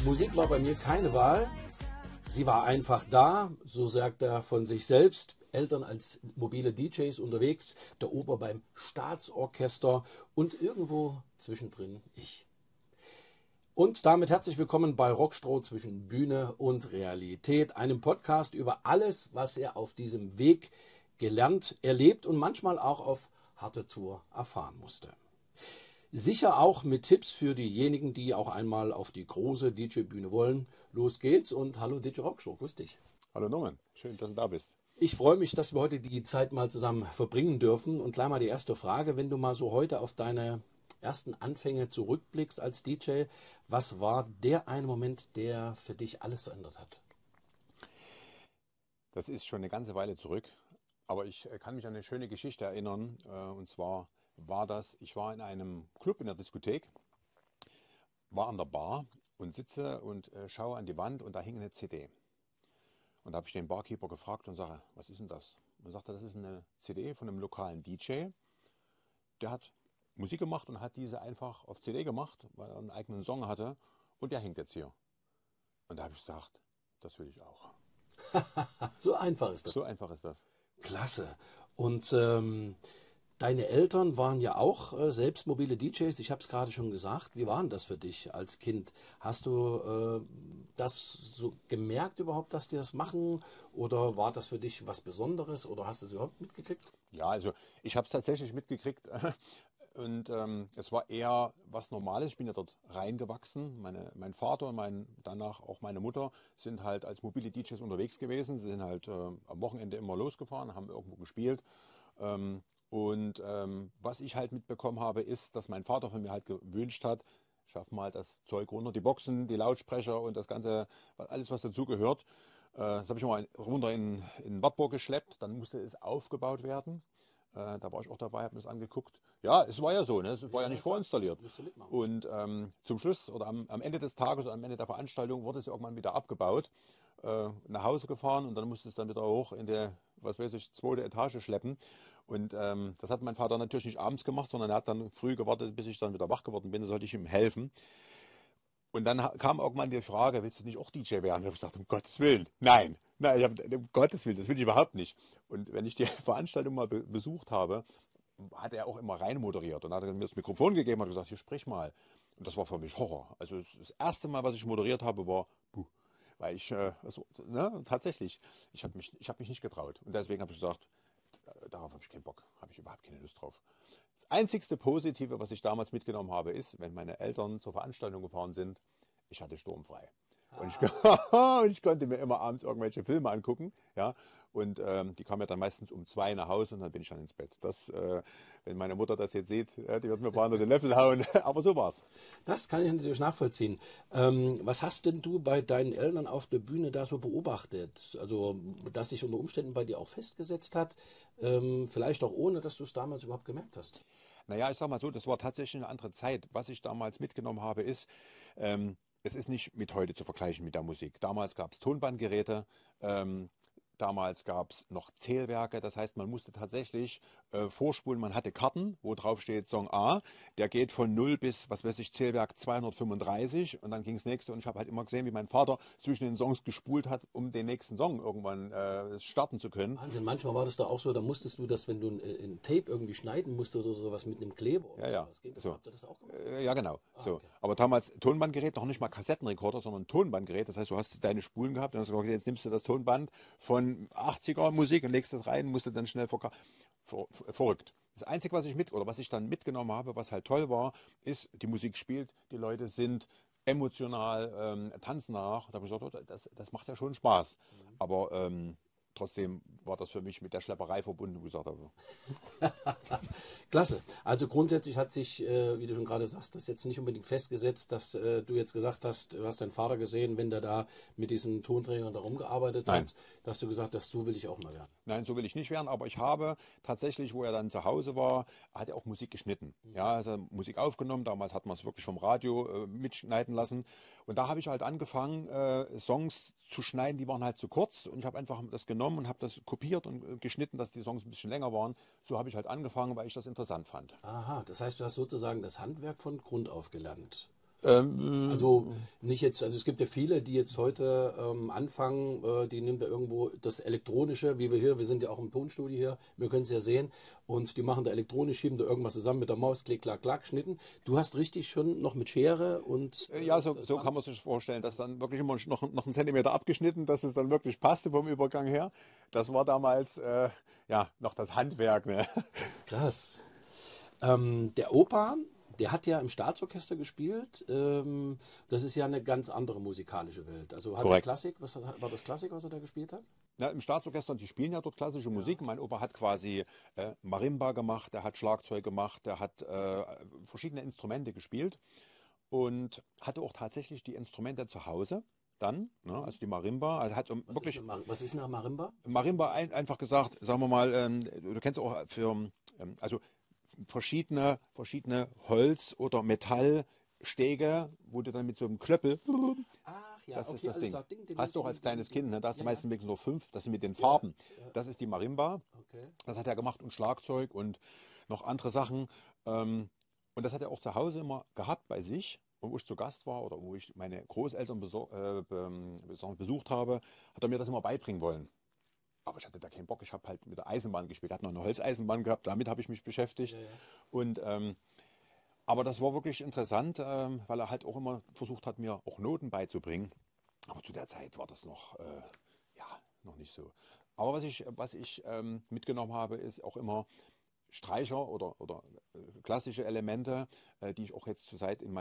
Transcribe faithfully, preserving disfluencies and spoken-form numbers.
Musik war bei mir keine Wahl. Sie war einfach da, so sagt er von sich selbst. Eltern als mobile D Js unterwegs, der Opa beim Staatsorchester und irgendwo zwischendrin ich. Und damit herzlich willkommen bei Rockstroh zwischen Bühne und Realität, einem Podcast über alles, was er auf diesem Weg gelernt, erlebt und manchmal auch auf harte Tour erfahren musste. Sicher auch mit Tipps für diejenigen, die auch einmal auf die große D J-Bühne wollen. Los geht's und hallo D J Rockstroh, grüß dich. Hallo Norman, schön, dass du da bist. Ich freue mich, dass wir heute die Zeit mal zusammen verbringen dürfen. Und gleich mal die erste Frage, wenn du mal so heute auf deine ersten Anfänge zurückblickst als D J, was war der eine Moment, der für dich alles verändert hat? Das ist schon eine ganze Weile zurück, aber ich kann mich an eine schöne Geschichte erinnern. Und zwar war das, ich war in einem Club in der Diskothek, war an der Bar und sitze und schaue an die Wand und da hing eine C D. Und da habe ich den Barkeeper gefragt und sage, was ist denn das? Und er sagte, das ist eine C D von einem lokalen D J. Der hat Musik gemacht und hat diese einfach auf C D gemacht, weil er einen eigenen Song hatte. Und der hängt jetzt hier. Und da habe ich gesagt, das will ich auch. So einfach ist das. So einfach ist das. Klasse. Und ähm, deine Eltern waren ja auch äh, selbst mobile D Js. Ich habe es gerade schon gesagt. Wie war denn das für dich als Kind? Hast du äh, das so gemerkt überhaupt, dass die das machen? Oder war das für dich was Besonderes? Oder hast du es überhaupt mitgekriegt? Ja, also ich habe es tatsächlich mitgekriegt. Und ähm, es war eher was Normales. Ich bin ja dort reingewachsen. Meine, mein Vater und mein, danach auch meine Mutter sind halt als mobile D Js unterwegs gewesen. Sie sind halt äh, am Wochenende immer losgefahren, haben irgendwo gespielt. Ähm, und ähm, was ich halt mitbekommen habe, ist, dass mein Vater von mir halt gewünscht hat, schaff mal das Zeug runter, die Boxen, die Lautsprecher und das Ganze, alles was dazugehört. Äh, das habe ich mal runter in, in Wartburg geschleppt. Dann musste es aufgebaut werden. Äh, da war ich auch dabei, habe mir das angeguckt. Ja, es war ja so, ne? Es war ja, ja nicht vorinstalliert. Und ähm, zum Schluss oder am, am Ende des Tages oder am Ende der Veranstaltung wurde es irgendwann wieder abgebaut, äh, nach Hause gefahren und dann musste es dann wieder hoch in der, was weiß ich, zweite Etage schleppen. Und ähm, das hat mein Vater natürlich nicht abends gemacht, sondern er hat dann früh gewartet, bis ich dann wieder wach geworden bin. Da sollte ich ihm helfen. Und dann kam irgendwann die Frage, willst du nicht auch D J werden? Ich habe gesagt, um Gottes Willen, nein. Nein, ich hab, um Gottes Willen, das will ich überhaupt nicht. Und wenn ich die Veranstaltung mal be besucht habe, hat er auch immer rein moderiert. Und dann hat er mir das Mikrofon gegeben und hat gesagt, hier sprich mal. Und das war für mich Horror. Also das erste Mal, was ich moderiert habe, war, puh, weil ich, äh, also, ne, tatsächlich, ich habe mich, ich hab mich nicht getraut. Und deswegen habe ich gesagt, darauf habe ich keinen Bock, habe ich überhaupt keine Lust drauf. Das einzigste Positive, was ich damals mitgenommen habe, ist, wenn meine Eltern zur Veranstaltung gefahren sind, ich hatte sturmfrei. Ah. Und, ich, und ich konnte mir immer abends irgendwelche Filme angucken. Ja? Und ähm, die kamen ja dann meistens um zwei nach Hause und dann bin ich dann ins Bett. Das, äh, wenn meine Mutter das jetzt sieht, ja, die wird mir paar unter den Löffel hauen. Aber so war's. Das kann ich natürlich nachvollziehen. Ähm, was hast denn du bei deinen Eltern auf der Bühne da so beobachtet? Also, dass sich unter Umständen bei dir auch festgesetzt hat, ähm, vielleicht auch ohne, dass du es damals überhaupt gemerkt hast? Naja, ich sag mal so, das war tatsächlich eine andere Zeit. Was ich damals mitgenommen habe, ist, ähm, es ist nicht mit heute zu vergleichen mit der Musik. Damals gab es Tonbandgeräte, ähm, damals gab es noch Zählwerke, das heißt, man musste tatsächlich äh, vorspulen, man hatte Karten, wo drauf steht Song A, der geht von null bis, was weiß ich, Zählwerk zweihundertfünfunddreißig und dann ging das nächste und ich habe halt immer gesehen, wie mein Vater zwischen den Songs gespult hat, um den nächsten Song irgendwann äh, starten zu können. Wahnsinn, manchmal war das da auch so, da musstest du das, wenn du ein, ein Tape irgendwie schneiden musstest oder sowas mit einem Kleber oder ja, ja. sowas. Geht das? So. Habt ihr das auch gemacht? Äh, ja, genau. Ah, so. okay. Aber damals Tonbandgerät, noch nicht mal Kassettenrekorder, sondern Tonbandgerät. Das heißt, du hast deine Spulen gehabt und hast gesagt, jetzt nimmst du das Tonband von achtziger Musik und legst das rein, musst du dann schnell verkaufen. Ver verrückt. Das Einzige, was ich mit oder was ich dann mitgenommen habe, was halt toll war, ist, die Musik spielt, die Leute sind emotional, ähm, tanzen nach. Da habe ich gesagt, oh, das, das macht ja schon Spaß. Mhm. Aber ähm, trotzdem war das für mich mit der Schlepperei verbunden, wie gesagt habe. Klasse. Also grundsätzlich hat sich, äh, wie du schon gerade sagst, das jetzt nicht unbedingt festgesetzt, dass äh, du jetzt gesagt hast, du hast deinen Vater gesehen, wenn der da mit diesen Tonträgern da rumgearbeitet Nein. hat, dass du gesagt hast, so will ich auch mal werden. Nein, so will ich nicht werden, aber ich habe tatsächlich, wo er dann zu Hause war, hat er auch Musik geschnitten. Mhm. Ja, also Musik aufgenommen, damals hat man es wirklich vom Radio äh, mitschneiden lassen. Und da habe ich halt angefangen, äh, Songs zu schneiden, die waren halt zu kurz. Und ich habe einfach das genommen und habe das kopiert und äh, geschnitten, dass die Songs ein bisschen länger waren. So habe ich halt angefangen, weil ich das interessant fand. Aha, das heißt, du hast sozusagen das Handwerk von Grund auf gelernt. Ähm, Also nicht jetzt, also es gibt ja viele, die jetzt heute ähm, anfangen, äh, die nehmen da irgendwo das Elektronische, wie wir hier, wir sind ja auch im Tonstudio hier, wir können es ja sehen, und die machen da elektronisch, schieben da irgendwas zusammen mit der Maus, klick, klack, klack, Schnitten. Du hast richtig schon noch mit Schere und äh, äh, ja, so, das so Band. kann man sich vorstellen, dass dann wirklich immer noch, noch einen Zentimeter abgeschnitten, dass es dann wirklich passte vom Übergang her. Das war damals äh, ja noch das Handwerk. Ne? Krass. Ähm, der Opa, der hat ja im Staatsorchester gespielt. Ähm, das ist ja eine ganz andere musikalische Welt. Also hat er Korrekt. Klassik, was hat- war das Klassik, was er da gespielt hat? Ja, im Staatsorchester, die spielen ja dort klassische Ja. Musik. Mein Opa hat quasi äh, Marimba gemacht, der hat Schlagzeug gemacht, der hat äh, verschiedene Instrumente gespielt und hatte auch tatsächlich die Instrumente zu Hause dann, ne, Mhm. also die Marimba. Also hat um, Was ist wirklich eine, Mar was ist eine Marimba? Marimba ein, einfach gesagt, sagen wir mal, ähm, du kennst auch für ähm, also verschiedene, verschiedene Holz- oder Metallstege, wo du dann mit so einem Klöppel. Ach ja, Das ist okay, das alles Ding. klar. Ding, ding, Hast du auch ding, als ding, kleines Kind, ding. ne? Da hast du Ja, ja, meistens wirklich nur fünf, das sind mit den ja, Farben. ja, Das ist die Marimba. okay. Das hat er gemacht und Schlagzeug und noch andere Sachen. Ähm, und das hat er auch zu Hause immer gehabt bei sich. Und wo ich zu Gast war oder wo ich meine Großeltern besor- äh, be- besucht habe, hat er mir das immer beibringen wollen. Aber ich hatte da keinen Bock. Ich habe halt mit der Eisenbahn gespielt. Er hat noch eine Holzeisenbahn gehabt. Damit habe ich mich beschäftigt. Ja, ja. Und ähm, aber das war wirklich interessant, ähm, weil er halt auch immer versucht hat, mir auch Noten beizubringen. Aber zu der Zeit war das noch, äh, ja, noch nicht so. Aber was ich, was ich ähm, mitgenommen habe, ist auch immer Streicher oder, oder äh, klassische Elemente, äh, die ich auch jetzt zurzeit in meinem